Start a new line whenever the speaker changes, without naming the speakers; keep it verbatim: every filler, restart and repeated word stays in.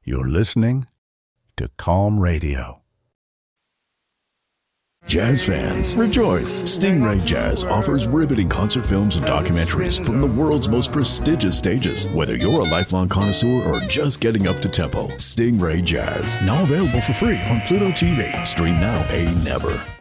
You're listening to Calm Radio.
Jazz fans, rejoice! Stingray Jazz offers riveting concert films and documentaries from the world's most prestigious stages. Whether you're a lifelong connoisseur or just getting up to tempo, Stingray Jazz, now available for free on Pluto T V. Stream now, pay never.